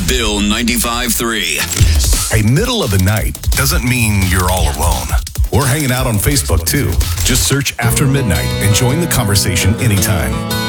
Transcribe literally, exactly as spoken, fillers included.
Bill ninety-five three. Hey, middle of the night doesn't mean you're all alone. We're hanging out on Facebook too. Just search After Midnight and join the conversation anytime.